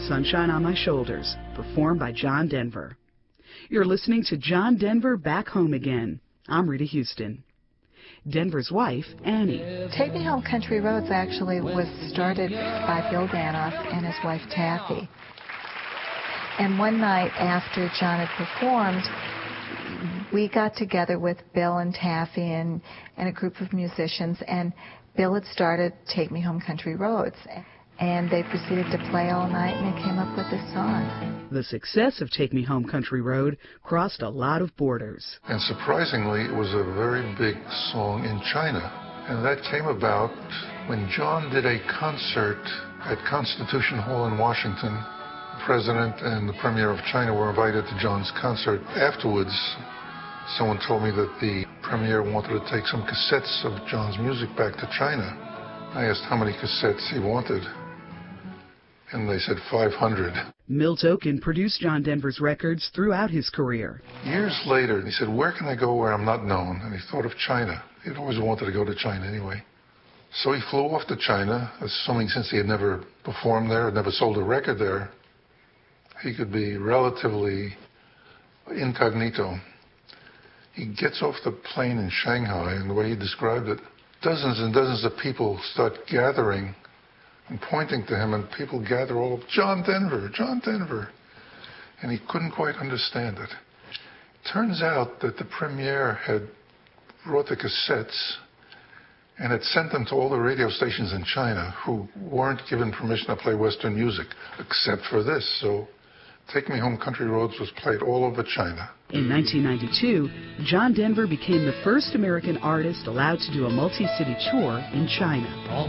Sunshine on My Shoulders, performed by John Denver. You're listening to John Denver Back Home Again. I'm Rita Houston. Denver's wife, Annie. Take Me Home Country Roads actually was started by Bill Danoff and his wife Taffy. And one night after John had performed, we got together with Bill and Taffy and a group of musicians, and Bill had started Take Me Home Country Roads. And they proceeded to play all night, and they came up with this song. The success of Take Me Home Country Road crossed a lot of borders. And surprisingly, it was a very big song in China. And that came about when John did a concert at Constitution Hall in Washington. The president and the premier of China were invited to John's concert. Afterwards, someone told me that the premier wanted to take some cassettes of John's music back to China. I asked how many cassettes he wanted, and they said 500. Milt Oken produced John Denver's records throughout his career. Years later, he said, where can I go where I'm not known? And he thought of China. He'd always wanted to go to China anyway. So he flew off to China, assuming since he had never performed there, had never sold a record there, he could be relatively incognito. He gets off the plane in Shanghai, and the way he described it, dozens and dozens of people start gathering and pointing to him, and people gather all over, John Denver, John Denver. And he couldn't quite understand it. Turns out that the premier had brought the cassettes and had sent them to all the radio stations in China who weren't given permission to play Western music, except for this. So Take Me Home Country Roads was played all over China. In 1992, John Denver became the first American artist allowed to do a multi-city tour in China.